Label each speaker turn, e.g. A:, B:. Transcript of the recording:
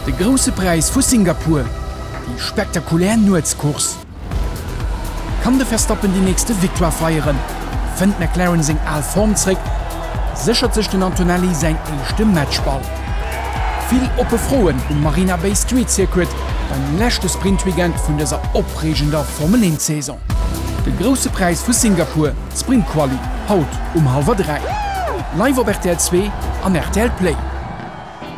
A: De grosse Preis vu Singapur, die spektakulären Nuetzkurs. Kann de Verstappen die nächste Victoire feieren? Fënd McLaren seg all Formzrick, sichert sich den Antonelli sein echte Matchball. Viel Oppefroen Marina Bay Street Circuit beim lächte Sprintweekend vun dieser opregender Formel 1-Saison. De grosse Preis vu Singapur, Sprintquali, haut 3:30. Live op RTL 2 an RTL Play.